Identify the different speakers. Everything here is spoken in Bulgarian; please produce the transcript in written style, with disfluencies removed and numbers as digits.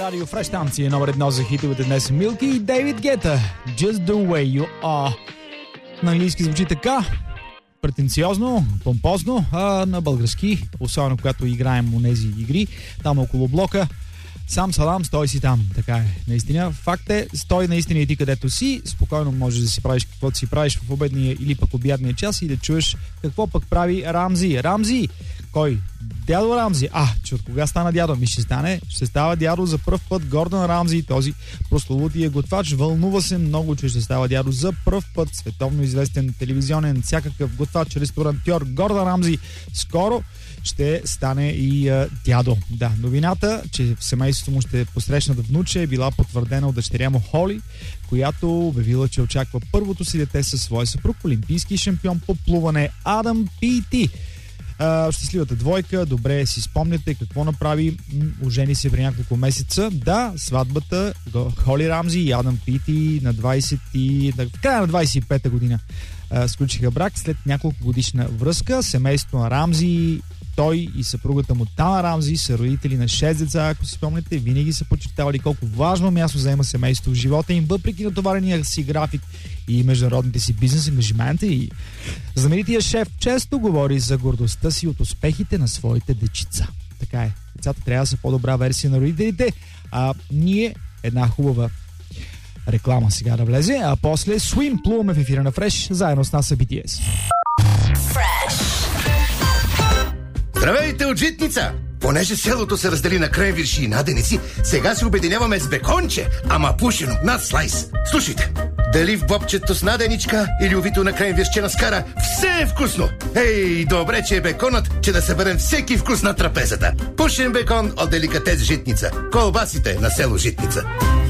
Speaker 1: радио Фреш танци номер 1 за хитовете днес. Милки и Дейвид Гета. Just the way you are. На английски звучи така. Претенциозно, помпозно, а на български, особено когато играем онези игри, там около блока. Сам салам, стой си там. Така е. Наистина. Факт е, стой наистина и ти където си. Спокойно можеш да си правиш каквото си правиш в обедния или пък обядния час и да чуеш какво пък прави Рамзи. Рамзи! Кой? Дядо Рамзи. Че от кога стана дядо? Ще става дядо за пръв път Гордън Рамзи, този прословутия готвач. Вълнува се много, че ще става дядо за пръв път. Световно известен телевизионен, всякакъв готвач, ресторантьор Гордън Рамзи. Скоро ще стане и дядо. Да, новината, че в семейството му ще посрещнат внуче, е била потвърдена от дъщеря му Холи, която обявила, че очаква първото си дете със своя съпруг, олимпийски шампион по плуване Адам Пити. Щастливата двойка, добре си спомняте какво направи, ожени се при няколко месеца. Да, сватбата Холи Рамзи и Адам Пити в края на 25-та година сключиха брак след няколко годишна връзка. Семейството на Рамзи, той и съпругата му Тана Рамзи са родители на 6 деца, ако си спомняте. Винаги са подчертавали колко важно място заема семейството в живота им, въпреки натоварения си график и международните си бизнес ангажименти. И знаменития шеф често говори за гордостта си от успехите на своите дечица. Така е. Децата трябва да са по-добра версия на родителите, а ние една хубава реклама сега да влезе, а после Swim плуваме в ефира на Фреш, заедно с нас BTS.
Speaker 2: Здравейте от Житница! Понеже селото се раздели на кренвирши и наденици, сега се обединяваме с беконче, ама пушено над слайс. Слушайте, дали в бобчето с наденичка или увито на кренвиршче на скара, все е вкусно! Ей, добре, че е беконът, че да съберем всеки вкус на трапезата. Пушен бекон от деликатес Житница. Колбасите на село Житница.